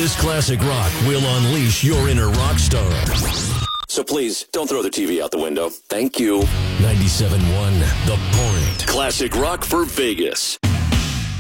This classic rock will unleash your inner rock star. So please, don't throw the TV out the window. Thank you. 97.1 The Point. Classic rock for Vegas.